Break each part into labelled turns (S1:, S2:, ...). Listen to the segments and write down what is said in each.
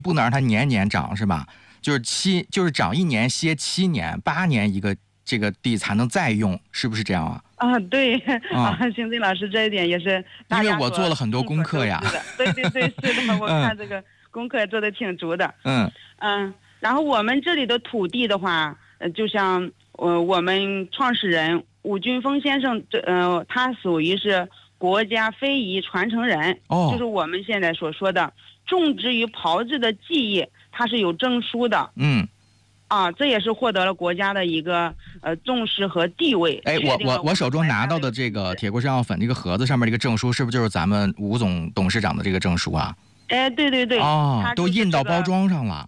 S1: 不能让它年年长，是吧？就是长1年歇7年，8年一个这个地才能再用，是不是这样啊？
S2: 啊，对啊，星星老师这一点也是大家
S1: 因为我做了很多功课呀。
S2: 对对对，是的，我看这个功课做的挺足的。然后我们这里的土地的话，就像我们创始人武俊峰先生，他属于是国家非遗传承人，就是我们现在所说的种植与炮制的技艺，它是有证书的。这也是获得了国家的一个重视和地位。
S1: 哎，我手中拿到的这个铁锅山药粉这个盒子上面这个证书，是不是就是咱们吴总董事长的这个证书啊？
S2: 哎，对对对，
S1: 都印到包装上了。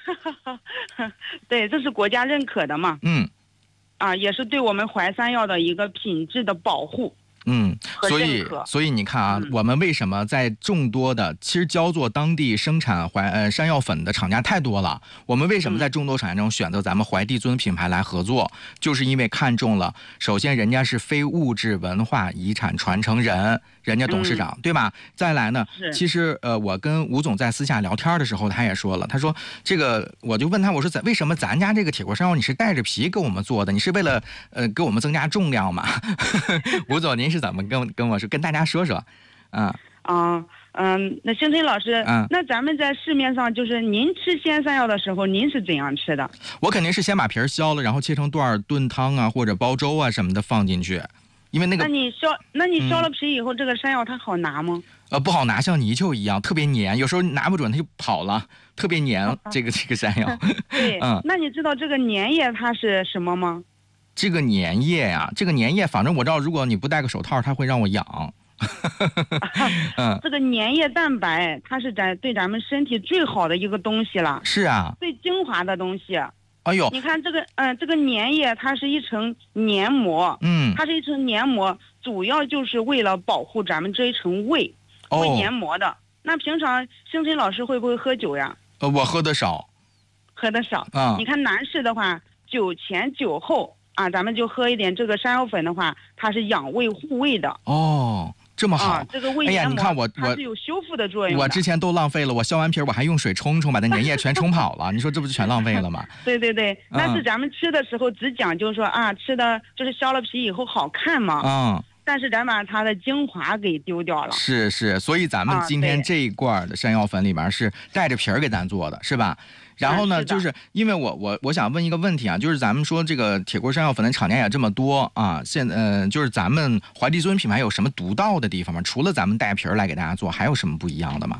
S2: 对，这是国家认可的嘛。也是对我们淮山药的一个品质的保护。
S1: 所以你看啊，我们为什么在众多的其实焦作当地生产山药粉的厂家太多了，我们为什么在众多厂家中选择咱们淮地尊品牌来合作，就是因为看中了，首先人家是非物质文化遗产传承人，人家董事长，对吧？再来呢，其实我跟吴总在私下聊天的时候，他也说了，他说这个我就问他，我说为什么咱家这个铁锅山药你是带着皮给我们做的？你是为了给我们增加重量吗？吴总您是怎么跟我说，跟大家说说？
S2: 那星辰老师，那咱们在市面上就是您吃鲜山药的时候，您是怎样吃的？
S1: 我肯定是先把皮削了，然后切成段炖汤啊，或者煲粥啊什么的放进去。因为那个，
S2: 那你削了皮以后，这个山药它好拿吗？
S1: 不好拿，像泥鳅一样，特别黏，有时候拿不准它就跑了，特别黏。这个山药。
S2: 对，那你知道这个粘液它是什么吗？
S1: 这个粘液呀，反正我知道，如果你不戴个手套，它会让我痒。
S2: 这个粘液蛋白，它是对咱们身体最好的一个东西了。
S1: 是啊，
S2: 最精华的东西。
S1: 哎呦，
S2: 你看这个粘液，它是一层黏膜，它是一层黏膜，主要就是为了保护咱们这一层胃黏膜的。那平常星辰老师会不会喝酒呀？
S1: 我喝的少。
S2: 你看男士的话，酒前酒后咱们就喝一点这个山药粉的话，它是养胃护胃的。
S1: 这么好，
S2: 这个胃黏膜，
S1: 你看
S2: 它是有修复的作用的。
S1: 我之前都浪费了，我削完皮我还用水冲，把那粘液全冲跑了。你说这不就全浪费了吗？
S2: 对对对，那是咱们吃的时候只讲究说吃的就是削了皮以后好看嘛。但是咱把它的精华给丢掉了。
S1: 是，所以咱们今天这一罐的山药粉里面是带着皮儿给咱做的，是吧？然后呢，就是因为我想问一个问题啊，就是咱们说这个铁锅山药粉的厂家也这么多啊，就是咱们淮地尊品牌有什么独到的地方吗？除了咱们带皮儿来给大家做，还有什么不一样的吗？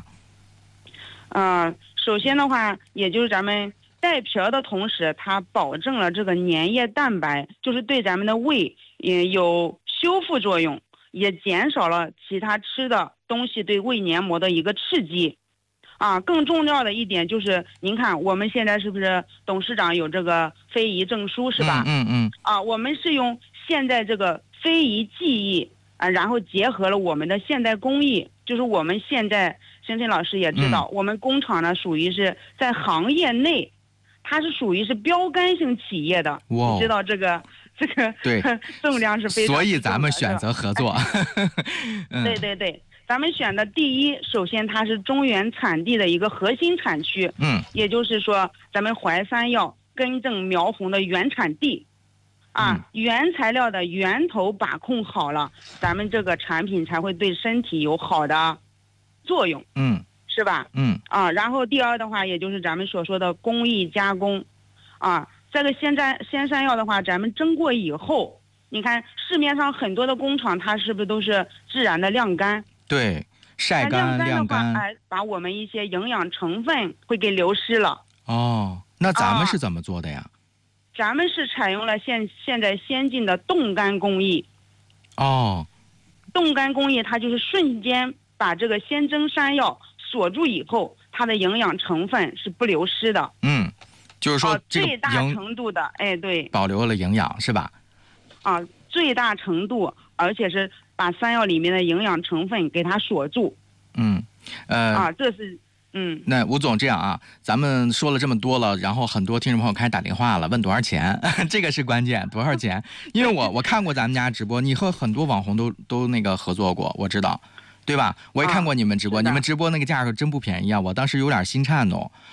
S2: 首先的话，也就是咱们带皮儿的同时，它保证了这个粘液蛋白，就是对咱们的胃也有修复作用，也减少了其他吃的东西对胃黏膜的一个刺激。更重要的一点就是，您看我们现在是不是董事长有这个非遗证书，是吧？我们是用现在这个非遗技艺然后结合了我们的现代工艺，就是我们现在星辰老师也知道，我们工厂呢属于是在行业内，它是属于是标杆性企业的。你知道这个
S1: 对
S2: 重量是非常，
S1: 所以咱们选择合作。
S2: 对对对。咱们选的第一，首先它是中原产地的一个核心产区，也就是说咱们淮山药根正苗红的原产地，原材料的源头把控好了，咱们这个产品才会对身体有好的作用，是吧？然后第二的话，也就是咱们所说的工艺加工，这个鲜山药的话，咱们蒸过以后，你看市面上很多的工厂，它是不是都是自然的晾干？
S1: 对，晒干晾干，
S2: 把我们一些营养成分会给流失了。
S1: 那咱们是怎么做的呀？
S2: 咱们是采用了现在先进的冻干工艺。冻干工艺它就是瞬间把这个鲜蒸山药锁住以后，它的营养成分是不流失的。
S1: 就是说
S2: 最大程度的，对，
S1: 保留了营养，是吧？
S2: 最大程度，而且是把山药里面的营养成分给它锁住。这是
S1: 那吴总这样啊，咱们说了这么多了，然后很多听众朋友开始打电话了，问多少钱？这个是关键，多少钱？因为我看过咱们家直播，你和很多网红都那个合作过，我知道，对吧？我也看过你们直播，你们直播那个价格真不便宜啊，我当时有点心颤哦。